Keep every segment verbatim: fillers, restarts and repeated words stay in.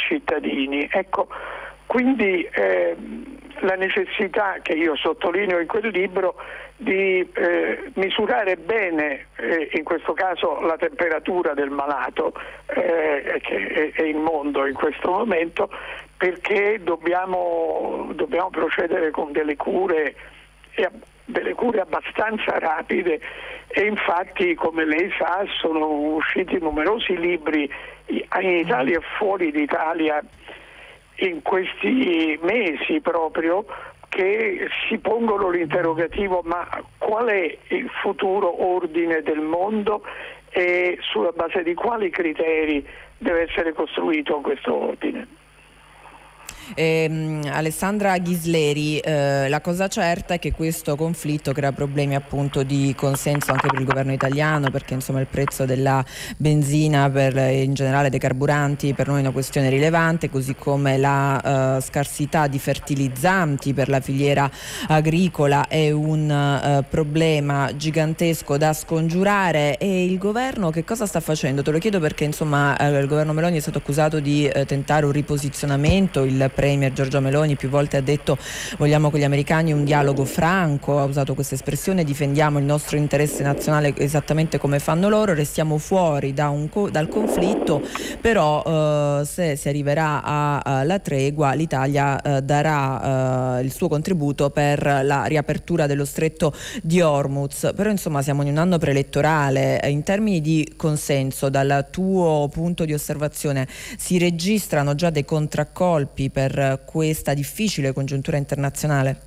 cittadini. Ecco, quindi eh, la necessità che io sottolineo in quel libro di eh, misurare bene, eh, in questo caso la temperatura del malato eh, che è il mondo in questo momento, perché dobbiamo, dobbiamo procedere con delle cure, delle cure abbastanza rapide, e infatti, come lei sa, sono usciti numerosi libri in Italia e fuori d'Italia in questi mesi proprio, che si pongono l'interrogativo: ma qual è il futuro ordine del mondo e sulla base di quali criteri deve essere costruito questo ordine? Eh, Alessandra Ghisleri, eh, la cosa certa è che questo conflitto crea problemi appunto di consenso anche per il governo italiano, perché insomma il prezzo della benzina, per, in generale dei carburanti, per noi è una questione rilevante, così come la eh, scarsità di fertilizzanti per la filiera agricola è un eh, problema gigantesco da scongiurare. E il governo che cosa sta facendo? Te lo chiedo perché insomma eh, il governo Meloni è stato accusato di eh, tentare un riposizionamento. Il Premier Giorgia Meloni più volte ha detto: vogliamo con gli americani un dialogo franco, ha usato questa espressione, difendiamo il nostro interesse nazionale esattamente come fanno loro, restiamo fuori da un co- dal conflitto, però eh, se si arriverà alla tregua l'Italia eh, darà eh, il suo contributo per la riapertura dello stretto di Hormuz. Però insomma siamo in un anno preelettorale, in termini di consenso dal tuo punto di osservazione si registrano già dei contraccolpi per questa difficile congiuntura internazionale?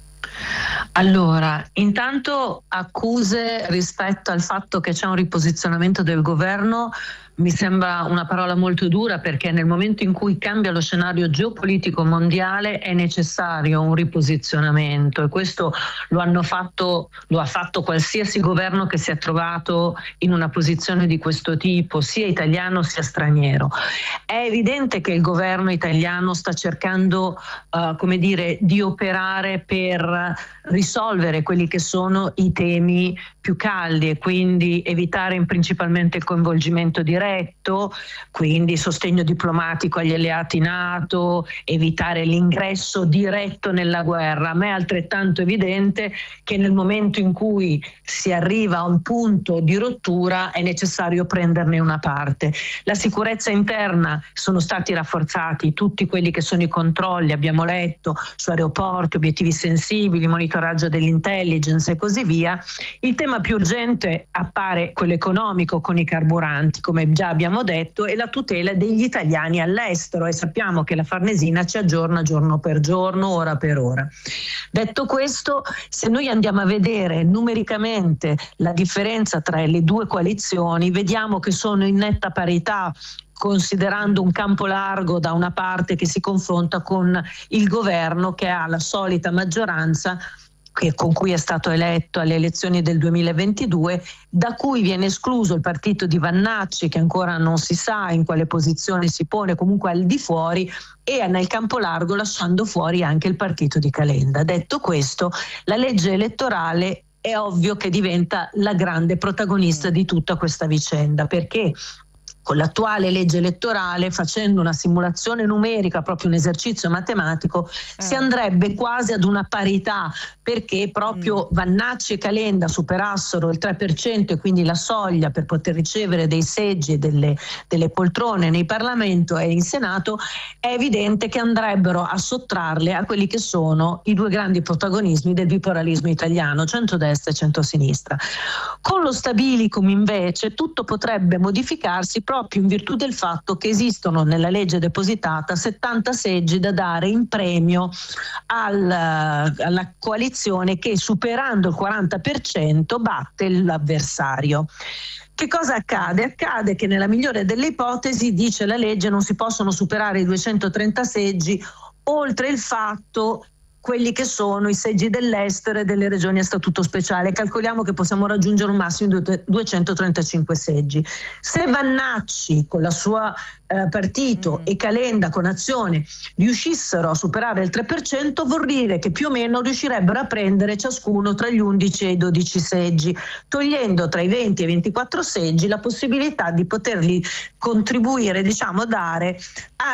Allora, intanto accuse rispetto al fatto che c'è un riposizionamento del governo mi sembra una parola molto dura, perché nel momento in cui cambia lo scenario geopolitico mondiale è necessario un riposizionamento, e questo lo hanno fatto, lo ha fatto qualsiasi governo che si è trovato in una posizione di questo tipo, sia italiano sia straniero. È evidente che il governo italiano sta cercando uh, come dire, di operare per risolvere quelli che sono i temi più caldi, e quindi evitare principalmente il coinvolgimento diretto, quindi sostegno diplomatico agli alleati NATO, evitare l'ingresso diretto nella guerra. A me è altrettanto evidente che nel momento in cui si arriva a un punto di rottura è necessario prenderne una parte. La sicurezza interna, sono stati rafforzati tutti quelli che sono i controlli, abbiamo letto, su aeroporti, obiettivi sensibili, monitoraggio dell'intelligence e così via. Il tema più urgente appare quello economico, con i carburanti, come già abbiamo detto, e la tutela degli italiani all'estero, e sappiamo che la Farnesina ci aggiorna giorno per giorno, ora per ora. Detto questo, se noi andiamo a vedere numericamente la differenza tra le due coalizioni, vediamo che sono in netta parità, considerando un campo largo da una parte che si confronta con il governo che ha la solita maggioranza che con cui è stato eletto alle elezioni del duemilaventidue, da cui viene escluso il partito di Vannacci, che ancora non si sa in quale posizione si pone, comunque al di fuori, e nel campo largo lasciando fuori anche il partito di Calenda. Detto questo, la legge elettorale è ovvio che diventa la grande protagonista di tutta questa vicenda, perché con l'attuale legge elettorale, facendo una simulazione numerica, proprio un esercizio matematico, eh. si andrebbe quasi ad una parità, perché proprio mm. Vannacci e Calenda superassero il tre per cento e quindi la soglia per poter ricevere dei seggi e delle, delle poltrone nei Parlamento e in Senato, è evidente che andrebbero a sottrarle a quelli che sono i due grandi protagonismi del bipolarismo italiano, centrodestra e centrosinistra. Con lo stabilicum invece tutto potrebbe modificarsi proprio in virtù del fatto che esistono nella legge depositata settanta seggi da dare in premio al, alla coalizione che, superando il quaranta per cento, batte l'avversario. Che cosa accade? Accade che nella migliore delle ipotesi, dice la legge, non si possono superare i duecentotrenta seggi, oltre il fatto quelli che sono i seggi dell'estero e delle regioni a statuto speciale. Calcoliamo che possiamo raggiungere un massimo di duecentotrentacinque seggi. Se Vannacci con la sua eh, partito mm. e Calenda con Azione riuscissero a superare il tre per cento, vuol dire che più o meno riuscirebbero a prendere ciascuno tra gli undici e i dodici seggi, togliendo tra i venti e i ventiquattro seggi la possibilità di poterli contribuire, diciamo, dare a